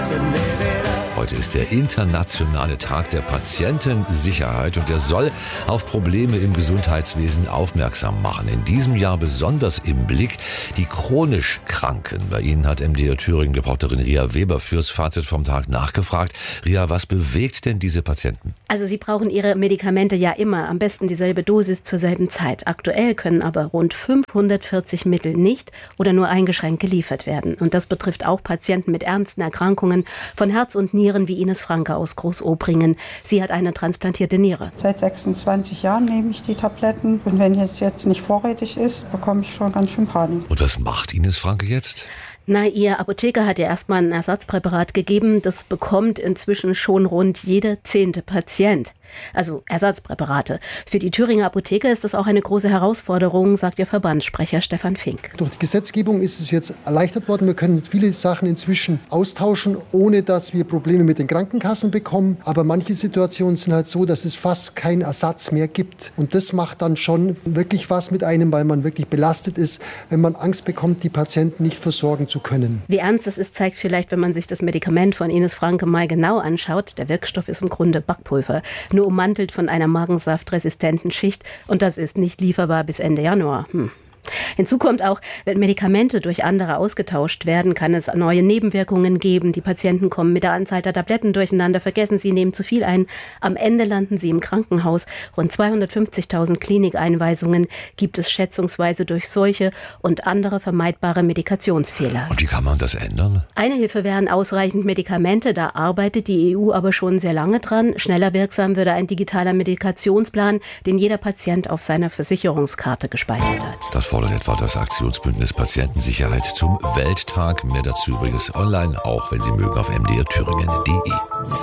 Heute ist der internationale Tag der Patientensicherheit und der soll auf Probleme im Gesundheitswesen aufmerksam machen. In diesem Jahr besonders im Blick die chronisch Kranken. Bei Ihnen hat MDR Thüringen-Reporterin Ria Weber fürs Fazit vom Tag nachgefragt. Ria, was bewegt denn diese Patienten? Also sie brauchen ihre Medikamente ja immer, am besten dieselbe Dosis zur selben Zeit. Aktuell können aber rund 540 Mittel nicht oder nur eingeschränkt geliefert werden. Und das betrifft auch Patienten mit ernsten Erkrankungen von Herz und Nieren, wie Ines Franke aus Großobringen. Sie hat eine transplantierte Niere. Seit 26 Jahren nehme ich die Tabletten. Und wenn es jetzt nicht vorrätig ist, bekomme ich schon ganz schön Panik. Und was macht Ines Franke jetzt? Na, ihr Apotheker hat ja erstmal ein Ersatzpräparat gegeben. Das bekommt inzwischen schon rund jeder 10. Patient. Also Ersatzpräparate. Für die Thüringer Apotheker ist das auch eine große Herausforderung, sagt ihr Verbandssprecher Stefan Fink. Durch die Gesetzgebung ist es jetzt erleichtert worden. Wir können viele Sachen inzwischen austauschen, ohne dass wir Probleme mit den Krankenkassen bekommen. Aber manche Situationen sind halt so, dass es fast keinen Ersatz mehr gibt. Und das macht dann schon wirklich was mit einem, weil man wirklich belastet ist, wenn man Angst bekommt, die Patienten nicht versorgen zu können. Wie ernst es ist, zeigt vielleicht, wenn man sich das Medikament von Ines Franke mal genau anschaut. Der Wirkstoff ist im Grunde Backpulver, nur ummantelt von einer magensaftresistenten Schicht, und das ist nicht lieferbar bis Ende Januar. Hinzu kommt auch, wenn Medikamente durch andere ausgetauscht werden, kann es neue Nebenwirkungen geben. Die Patienten kommen mit der Anzahl der Tabletten durcheinander, vergessen sie, nehmen zu viel ein. Am Ende landen sie im Krankenhaus. Rund 250.000 Klinikeinweisungen gibt es schätzungsweise durch solche und andere vermeidbare Medikationsfehler. Und wie kann man das ändern? Eine Hilfe wären ausreichend Medikamente. Da arbeitet die EU aber schon sehr lange dran. Schneller wirksam würde ein digitaler Medikationsplan, den jeder Patient auf seiner Versicherungskarte gespeichert hat. Das fordert etwa das Aktionsbündnis Patientensicherheit zum Welttag. Mehr dazu übrigens online, auch wenn Sie mögen, auf mdrthüringen.de.